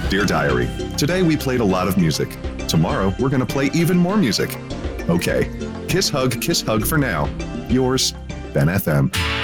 Dear Diary, today we played a lot of music. Tomorrow we're going to play even more music. Okay, kiss hug for now. Yours, Ben FM.